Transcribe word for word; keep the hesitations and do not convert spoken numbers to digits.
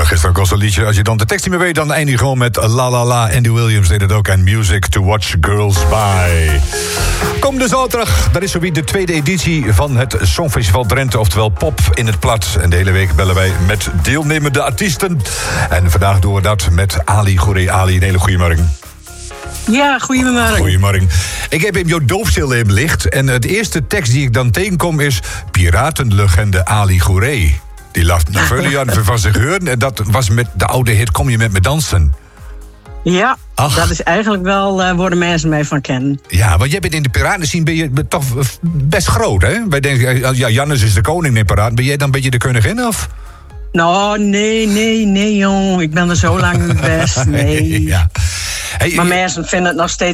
gisteren ook al zo'n liedje. Als je dan de tekst niet meer weet, dan eindig je gewoon met La La La. Andy Williams deed het ook. En Music to Watch Girls By. Komende zaterdag, dat is zo weer de tweede editie van het Songfestival Drenthe. Oftewel Pop in het Plat. En de hele week bellen wij met deelnemende artiesten. En vandaag doen we dat met Ali Goeree. Ali, een hele goede morgen. Ja, goedemorgen. Goedemorgen. Ik heb in jouw doofstil in licht. En het eerste tekst die ik dan tegenkom is Piratenlegende Ali Goeree. Die laat naar Vullian van zich horen. En dat was met de oude hit Kom je met me dansen. Ja, Ach. Dat is eigenlijk wel uh, waar de mensen mee van kennen. Ja, want jij bent in de piratenscene ben je toch best groot, hè? Wij denken, ja, Jannes is de koning in de piraten. Ben jij dan een beetje de koningin, of? Nou, nee, nee, nee, jong. Ik ben er zo lang niet best. Nee. Ja. Hey, maar mensen vinden het nog steeds